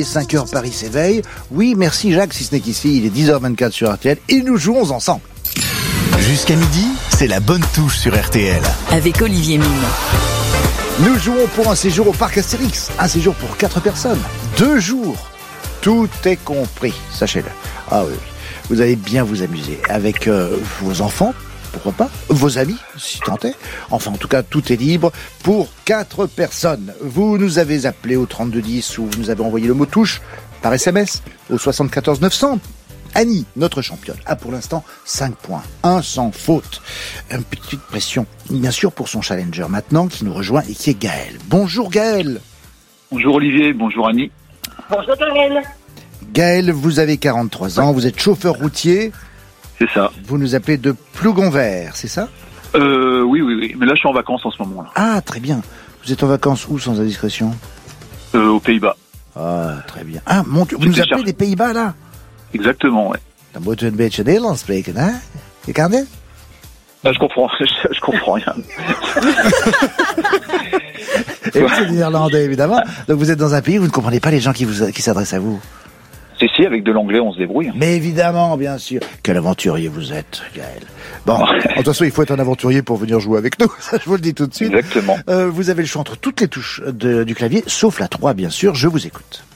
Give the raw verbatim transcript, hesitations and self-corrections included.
cinq heures, Paris s'éveille. Oui, merci Jacques, si ce n'est qu'ici, il est dix heures vingt-quatre sur R T L et nous jouons ensemble. Jusqu'à midi, c'est la bonne touche sur R T L. Avec Olivier Mine. Nous jouons pour un séjour au parc Astérix. Un séjour pour quatre personnes. Deux jours. Tout est compris, sachez-le. Ah oui, oui. Vous allez bien vous amuser avec euh, vos enfants. Pourquoi pas, vos amis, si tant est. Enfin, en tout cas, tout est libre pour quatre personnes. Vous nous avez appelé au trente-deux dix ou vous nous avez envoyé le mot touche par S M S au soixante-quatorze neuf cents. Annie, notre championne, a pour l'instant cinq points, un sans faute. Une petite pression, bien sûr, pour son challenger maintenant qui nous rejoint et qui est Gaël. Bonjour Gaël. Bonjour Olivier, bonjour Annie. Bonjour Gaël. Gaël, vous avez quarante-trois ans, vous êtes chauffeur routier. C'est ça. Vous nous appelez de Plougonvert, c'est ça ? Euh, oui, oui, oui. Mais là, je suis en vacances en ce moment. Là. Ah, très bien. Vous êtes en vacances où, sans indiscrétion ? Euh, aux Pays-Bas. Ah, très bien. Ah, mon Dieu, vous nous appelez des Pays-Bas, là ? Exactement, ouais. Dan moet u een beetje Nederlands spreken, hè ? Je kan dit ? Là, je comprends, je, je comprends rien. Et vous, c'est néerlandais, évidemment. Donc, vous êtes dans un pays où vous ne comprenez pas les gens qui, vous, qui s'adressent à vous. Si, si, avec de l'anglais, on se débrouille. Mais évidemment, bien sûr. Quel aventurier vous êtes, Gaël. Bon, de toute façon, il faut être un aventurier pour venir jouer avec nous. Ça, je vous le dis tout de suite. Exactement. Euh, vous avez le choix entre toutes les touches de, du clavier, sauf la trois, bien sûr. Je vous écoute.